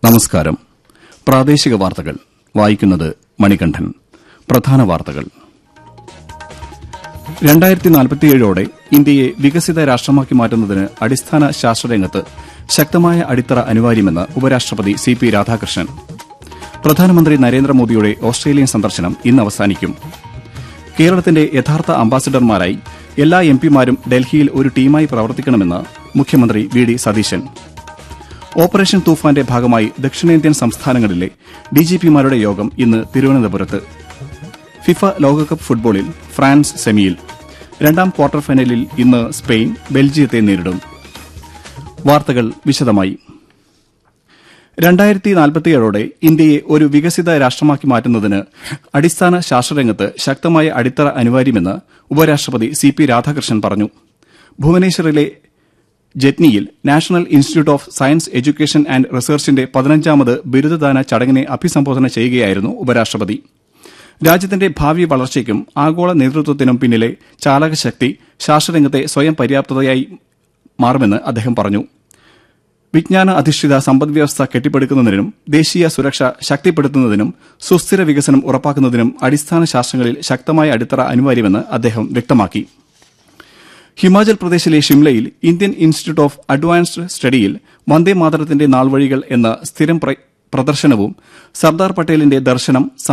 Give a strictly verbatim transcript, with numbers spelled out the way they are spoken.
നമസ്കാരം. പ്രാദേശിക വാർത്തകൾ വായിക്കുന്നത് മണികണ്ഠൻ. പ്രധാന വാർത്തകൾ. രണ്ടായിരത്തി നാൽപ്പത്തിയേഴോടെ ഇന്ത്യയെ വികസിത രാഷ്ട്രമാക്കി മാറ്റുന്നതിന് അടിസ്ഥാന ശാസ്ത്രരംഗത്ത് ശക്തമായ അടിത്തറ അനിവാര്യമെന്ന് ഉപരാഷ്ട്രപതി സി പി രാധാകൃഷ്ണൻ. പ്രധാനമന്ത്രി നരേന്ദ്രമോദിയുടെ ഓസ്ട്രേലിയൻ സന്ദർശനം ഇന്ന് അവസാനിക്കും. കേരളത്തിന്റെ യഥാർത്ഥ അംബാസിഡർമാരായി എല്ലാ എം പിമാരും ഡൽഹിയിൽ ഒരു ടീമായി പ്രവർത്തിക്കണമെന്ന് മുഖ്യമന്ത്രി വി ഡി സതീശൻ. ഓപ്പറേഷൻ തൂഫാന്റെ ഭാഗമായി ദക്ഷിണേന്ത്യൻ സംസ്ഥാനങ്ങളിലെ ഡിജിപിമാരുടെ യോഗം ഇന്ന് തിരുവനന്തപുരത്ത്. ഫിഫ ലോകകപ്പ് ഫുട്ബോളിൽ ഫ്രാൻസ് സെമിയിൽ. രണ്ടാം ക്വാർട്ടർ ഫൈനലിൽ ഇന്ന് സ്പെയിൻ ബെൽജിയത്തെ നേരിടും. വാർത്തകൾ വിശദമായി. രണ്ടായിരത്തി നാൽപ്പത്തിയേഴോടെ ഇന്ത്യയെ ഒരു വികസിത രാഷ്ട്രമാക്കി മാറ്റുന്നതിന് അടിസ്ഥാന ശാസ്ത്രരംഗത്ത് ശക്തമായ അടിത്തറ അനിവാര്യമെന്ന് ഉപരാഷ്ട്രപതി സി പി രാധാകൃഷ്ണൻ പറഞ്ഞു. ഭുവനേശ്വറിലെ ജെറ്റ്നിയിൽ national institute of science education and റിസർച്ചിന്റെ പതിനഞ്ചാമത് ബിരുദദാന ചടങ്ങിനെ അഭിസംബോധന ചെയ്യുകയായിരുന്നു ഉപരാഷ്ട്രപതി. രാജ്യത്തിന്റെ ഭാവി വളർച്ചയ്ക്കും ആഗോള നേതൃത്വത്തിനും പിന്നിലെ ചാലകശക്തി ശാസ്ത്രരംഗത്തെ സ്വയം പര്യാപ്തതയായി മാറുമെന്ന് അദ്ദേഹം പറഞ്ഞു. വിജ്ഞാന അധിഷ്ഠിത സമ്പദ്വ്യവസ്ഥ കെട്ടിപ്പടുക്കുന്നതിനും ദേശീയ സുരക്ഷ ശക്തിപ്പെടുത്തുന്നതിനും സുസ്ഥിര വികസനം ഉറപ്പാക്കുന്നതിനും അടിസ്ഥാന ശാസ്ത്രങ്ങളിൽ ശക്തമായ അടിത്തറ അനിവാര്യമെന്ന് അദ്ദേഹം വ്യക്തമാക്കി. ഹിമാചൽ പ്രദേശിലെ ഷിംലയിൽ ഇന്ത്യൻ ഇൻസ്റ്റിറ്റ്യൂട്ട് ഓഫ് അഡ്വാൻസ്ഡ് സ്റ്റഡിയിൽ വന്ദേമാതരത്തിന്റെ നാൾവഴികൾ എന്ന സ്ഥിരം പ്രദർശനവും സർദാർ പട്ടേലിന്റെ ദർശനം